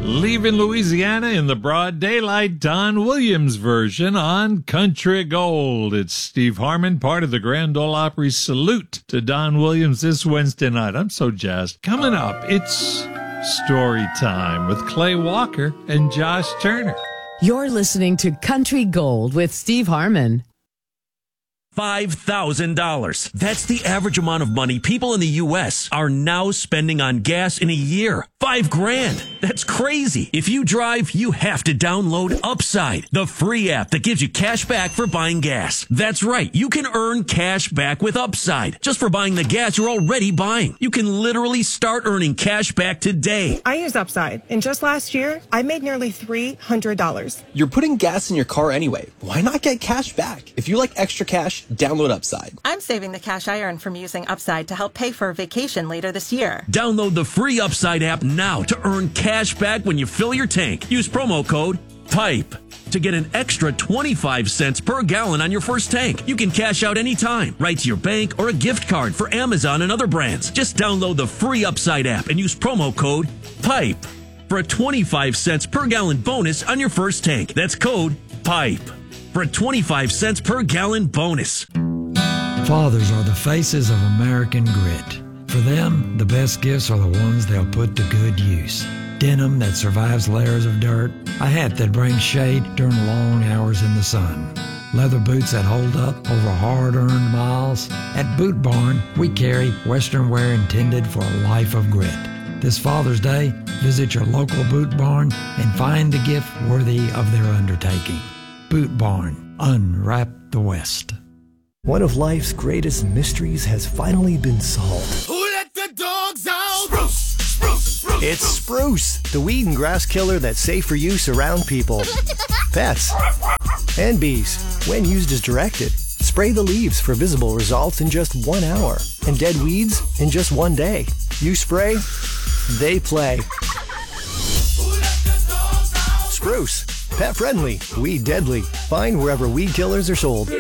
Leaving Louisiana in the broad daylight, Don Williams version on Country Gold. It's Steve Harmon, part of the Grand Ole Opry's salute to Don Williams this Wednesday night. I'm so jazzed. Coming up, it's Story Time with Clay Walker and Josh Turner. You're listening to Country Gold with Steve Harmon. $5,000. That's the average amount of money people in the U.S. are now spending on gas in a year. $5,000. That's crazy. If you drive, you have to download Upside, the free app that gives you cash back for buying gas. That's right. You can earn cash back with Upside just for buying the gas you're already buying. You can literally start earning cash back today. I use Upside, and just last year, I made nearly $300. You're putting gas in your car anyway. Why not get cash back? If you like extra cash, download Upside. I'm saving the cash I earn from using Upside to help pay for a vacation later this year. Download the free Upside app now to earn cash back when you fill your tank. Use promo code PIPE to get an extra 25 cents per gallon on your first tank. You can cash out anytime, right to your bank or a gift card for Amazon and other brands. Just download the free Upside app and use promo code PIPE for a 25 cents per gallon bonus on your first tank. That's code PIPE for a 25 cents per gallon bonus. Fathers are the faces of American grit. For them, the best gifts are the ones they'll put to good use. Denim that survives layers of dirt, a hat that brings shade during long hours in the sun, leather boots that hold up over hard-earned miles. At Boot Barn, we carry Western wear intended for a life of grit. This Father's Day, visit your local Boot Barn and find the gift worthy of their undertaking. Boot Barn, unwrap the West. One of life's greatest mysteries has finally been solved. Who let the dogs out? Spruce, spruce, spruce. It's Spruce, the weed and grass killer that's safe for use around people, pets, and bees. When used as directed, spray the leaves for visible results in just 1 hour, and dead weeds in just 1 day. You spray, they play. Spruce, pet friendly, weed deadly. Find wherever weed killers are sold.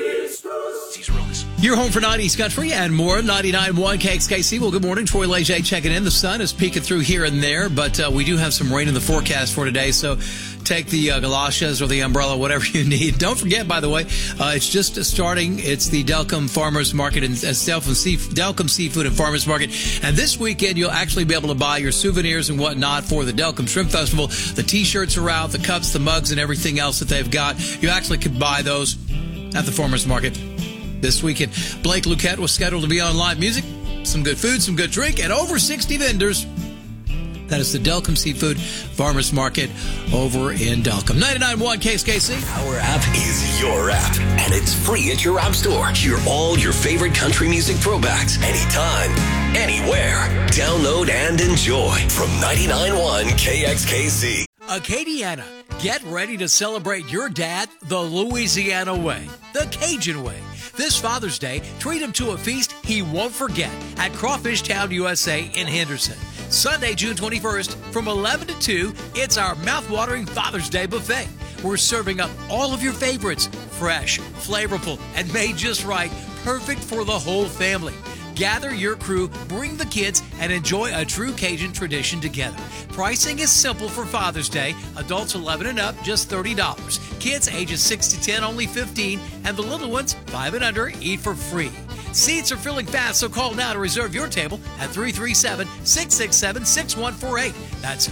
You're home for 90s country and more. 99.1 KXKC. Well, good morning. Troy Leger checking in. The sun is peeking through here and there, but we do have some rain in the forecast for today, so take the galoshes or the umbrella, whatever you need. Don't forget, by the way, it's just starting. It's the Delcom Farmers Market and Delcom Seafood and Farmers Market. And this weekend, you'll actually be able to buy your souvenirs and whatnot for the Delcom Shrimp Festival. The T-shirts are out, the cups, the mugs, and everything else that they've got. You actually could buy those at the Farmers Market this weekend. Blake Luquette was scheduled to be on live music, some good food, some good drink, and over 60 vendors. That is the Delcom Seafood Farmers Market over in Delcom. 99.1 KXKC. Our app is your app, and it's free at your app store. Hear all your favorite country music throwbacks anytime, anywhere. Download and enjoy from 99.1 KXKC. Acadiana, get ready to celebrate your dad the Louisiana way, the Cajun way. This Father's Day, treat him to a feast he won't forget at Crawfish Town USA in Henderson. Sunday, June 21st, from 11 to 2, it's our mouth-watering Father's Day buffet. We're serving up all of your favorites, fresh, flavorful, and made just right, perfect for the whole family. Gather your crew, bring the kids, and enjoy a true Cajun tradition together. Pricing is simple for Father's Day. Adults 11 and up, just $30. Kids ages 6 to 10, only $15. And the little ones, 5 and under, eat for free. Seats are filling fast, so call now to reserve your table at 337-667-6148. That's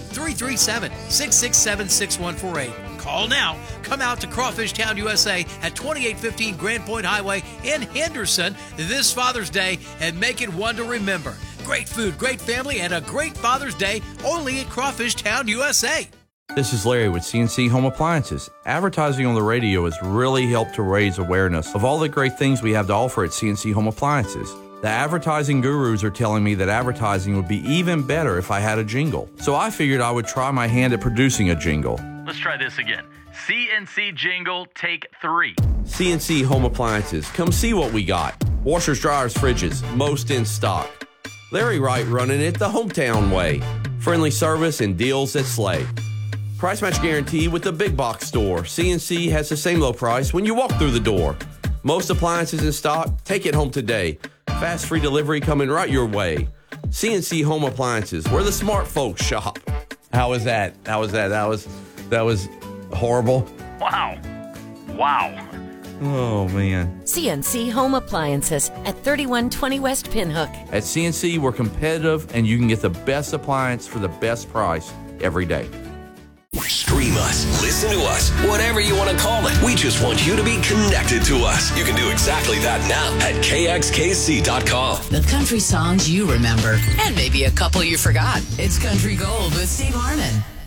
337-667-6148. Call now. Come out to Crawfish Town USA at 2815 Grand Point Highway in Henderson this Father's Day and make it one to remember. Great food, great family, and a great Father's Day only at Crawfish Town USA. This is Larry with CNC Home Appliances. Advertising on the radio has really helped to raise awareness of all the great things we have to offer at CNC Home Appliances. The advertising gurus are telling me that advertising would be even better if I had a jingle. So I figured I would try my hand at producing a jingle. Let's try this again. CNC jingle, take 3. CNC Home Appliances. Come see what we got. Washers, dryers, fridges, most in stock. Larry Wright running it the hometown way. Friendly service and deals that slay. Price match guarantee with the big box store. CNC has the same low price when you walk through the door. Most appliances in stock, take it home today. Fast free delivery coming right your way. CNC Home Appliances, where the smart folks shop. How was that? That was horrible. Wow. Oh, man. CNC Home Appliances at 3120 West Pinhook. At CNC, we're competitive, and you can get the best appliance for the best price every day. Stream us, listen to us, whatever you want to call it. We just want you to be connected to us. You can do exactly that now at KXKC.com. The country songs you remember, and maybe a couple you forgot. It's Country Gold with Steve Harmon.